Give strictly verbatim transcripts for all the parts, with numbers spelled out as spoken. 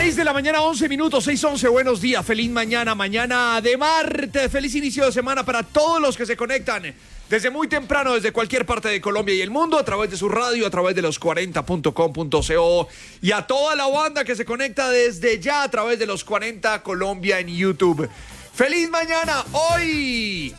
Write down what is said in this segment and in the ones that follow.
seis de la mañana, once minutos, seis once, buenos días, feliz mañana, mañana de martes, feliz inicio de semana para todos los que se conectan desde muy temprano, desde cualquier parte de Colombia y el mundo, a través de su radio, a través de los cuarenta punto com punto co, y a toda la banda que se conecta desde ya a través de los cuarenta Colombia en YouTube. ¡Feliz mañana! Hoy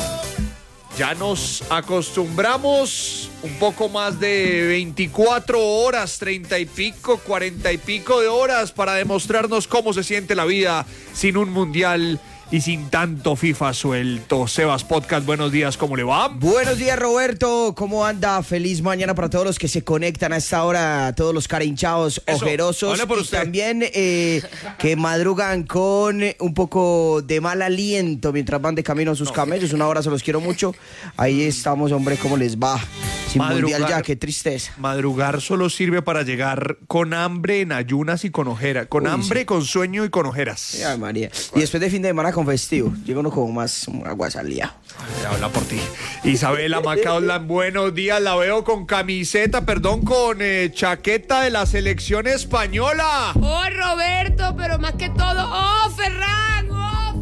ya nos acostumbramos un poco más de veinticuatro horas, treinta y pico, cuarenta y pico de horas para demostrarnos cómo se siente la vida sin un mundial y sin tanto FIFA suelto. Sebas Podcast, buenos días, ¿cómo le va? Buenos días, Roberto, ¿cómo anda? Feliz mañana para todos los que se conectan a esta hora, todos los carinchados, Eso, ojerosos, hable por y usted. también eh, que madrugan con un poco de mal aliento mientras van de camino a sus camellos. Un abrazo, los quiero mucho. Ahí estamos, hombre, ¿cómo les va? Sin Madrugar. mundial ya, qué tristeza. Madrugar solo sirve para llegar con hambre, en ayunas y con ojeras. Con Uy, hambre, sí. con sueño y con ojeras. Ay, María. Y después de fin de semana con festivo, llega uno como más aguasalía. Ay, habla por ti. Isabela Macaulay, buenos días. La veo con camiseta, perdón, con eh, chaqueta de la selección española. ¡Oh, Roberto! Pero más que todo, ¡oh, Ferran! ¡Oh,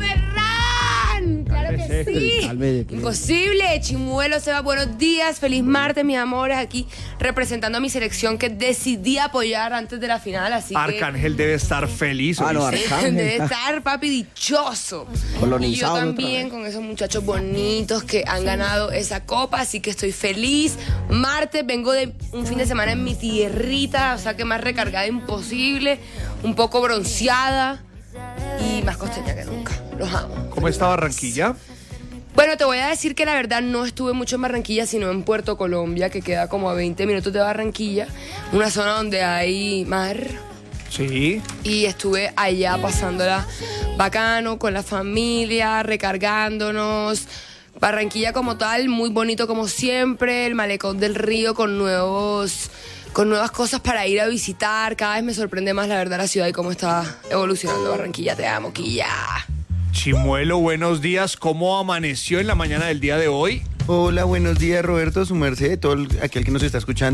Ferran! ¡Claro que sí! Cálmese, pues. Imposible. Chimuelo, Seba, buenos días. Feliz martes, mis amores. Aquí representando a mi selección que decidí apoyar antes de la final, así que... Arcángel debe estar feliz. Ah, no, ¿oíste? Arcángel. Debe estar, papi, dichoso. Colonizado Y yo otra también vez. con esos muchachos bonitos que han ganado esa copa, así que estoy feliz. Martes, vengo de un fin de semana en mi tierrita, o sea que más recargada imposible, un poco bronceada y más costeña que nunca. Los amo. ¿Cómo está Barranquilla? Bueno, te voy a decir que la verdad no estuve mucho en Barranquilla, sino en Puerto Colombia, que queda como a veinte minutos de Barranquilla, una zona donde hay mar. Sí. Y estuve allá pasándola bacano, con la familia, recargándonos. Barranquilla como tal, muy bonito como siempre. El malecón del río con nuevos, con nuevas cosas para ir a visitar. Cada vez me sorprende más, la verdad, la ciudad y cómo está evolucionando Barranquilla. Te amo, Quilla. Chimuelo, buenos días. ¿Cómo amaneció en la mañana del día de hoy? Hola, buenos días, Roberto, su merced, todo el- aquel que nos está escuchando.